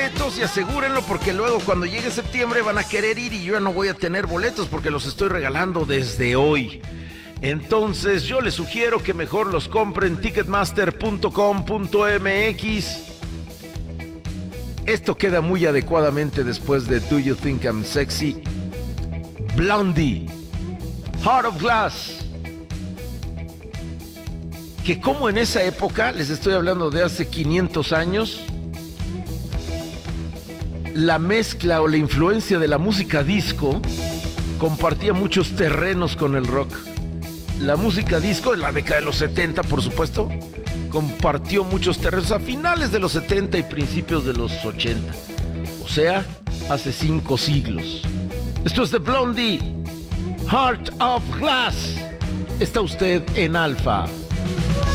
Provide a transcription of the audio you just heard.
boletos y asegúrenlo porque luego cuando llegue septiembre van a querer ir y yo ya no voy a tener boletos porque los estoy regalando desde hoy. Entonces yo les sugiero que mejor los compren en ticketmaster.com.mx. Esto queda muy adecuadamente después de Do You Think I'm Sexy. Blondie, Heart of Glass. Que como en esa época, les estoy hablando de hace 500 años, la mezcla o la influencia de la música disco compartía muchos terrenos con el rock. La música disco, en la década de los 70, por supuesto, compartió muchos terrenos a finales de los 70 y principios de los 80. O sea, hace 5 siglos. Esto es de Blondie, Heart of Glass. Está usted en Alfa.